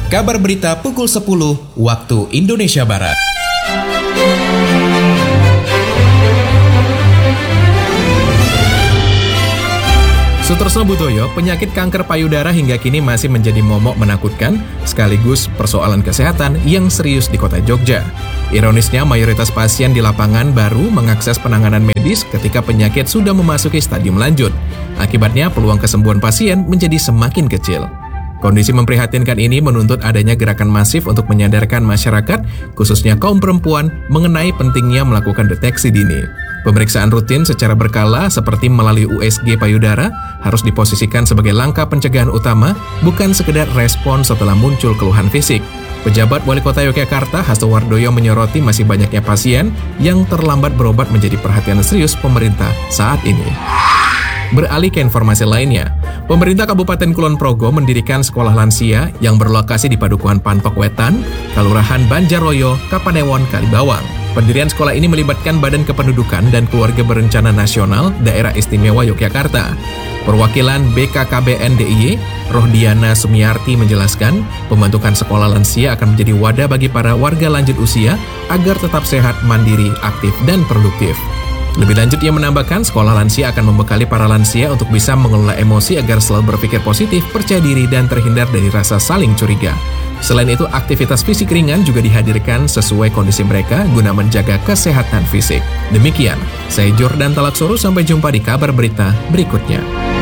Kabar berita pukul 10 waktu Indonesia Barat. Sutresno Budoyo, penyakit kanker payudara hingga kini masih menjadi momok menakutkan, sekaligus persoalan kesehatan yang serius di kota Jogja. Ironisnya, mayoritas pasien di lapangan baru mengakses penanganan medis ketika penyakit sudah memasuki stadium lanjut. Akibatnya, peluang kesembuhan pasien menjadi semakin kecil. Kondisi memprihatinkan ini menuntut adanya gerakan masif untuk menyadarkan masyarakat, khususnya kaum perempuan, mengenai pentingnya melakukan deteksi dini. Pemeriksaan rutin secara berkala seperti melalui USG payudara harus diposisikan sebagai langkah pencegahan utama, bukan sekedar respon setelah muncul keluhan fisik. Pejabat Wali Kota Yogyakarta, Hasto Wardoyo, menyoroti masih banyaknya pasien yang terlambat berobat menjadi perhatian serius pemerintah saat ini. Beralih ke informasi lainnya, pemerintah Kabupaten Kulon Progo mendirikan sekolah lansia yang berlokasi di Padukuhan Pantok Wetan, Kelurahan Banjaroyo, Kapanewon, Kalibawang. Pendirian sekolah ini melibatkan Badan Kependudukan dan Keluarga Berencana Nasional Daerah Istimewa Yogyakarta. Perwakilan BKKBN DIY, Rohdiana Sumiarti, menjelaskan, pembentukan sekolah lansia akan menjadi wadah bagi para warga lanjut usia agar tetap sehat, mandiri, aktif, dan produktif. Lebih lanjut, ia menambahkan sekolah lansia akan membekali para lansia untuk bisa mengelola emosi agar selalu berpikir positif, percaya diri, dan terhindar dari rasa saling curiga. Selain itu, aktivitas fisik ringan juga dihadirkan sesuai kondisi mereka guna menjaga kesehatan fisik. Demikian, saya Jordan Talaksoro, sampai jumpa di kabar berita berikutnya.